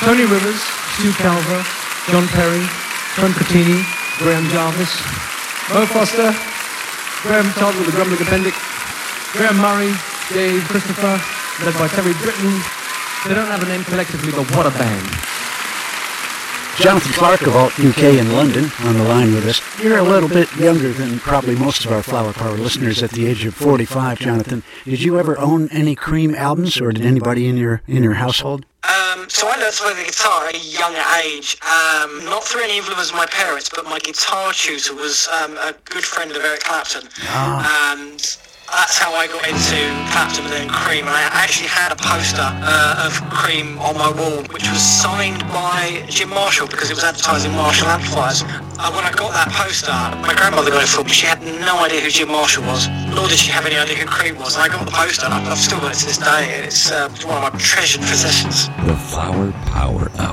Tony Rivers, Stu Calver, John Perry, Tom Cottini, Graham Jarvis, Mo Foster, Graham Todd with the Grumbling Appendix, Graham Murray, Dave Christopher, led by Terry Britton. They don't have a name collectively, but what a band. Jonathan Clark of Alt UK in London on the line with us. You're a little bit younger than probably most of our Flower Power listeners at the age of 45, Jonathan. Did you ever own any Cream albums, or did anybody in your household? So I learned to play the guitar at a young age, not through any influence of my parents, but my guitar tutor was a good friend of Eric Clapton. And that's how I got into Clapton and then Cream. And I actually had a poster of Cream on my wall, which was signed by Jim Marshall, because it was advertising Marshall amplifiers. When I got that poster, my grandmother got it for me. She had no idea who Jim Marshall was, nor did she have any idea who Cream was. And I got the poster, and I've still got it to this day. It's one of my treasured possessions. The Flower Power Hour.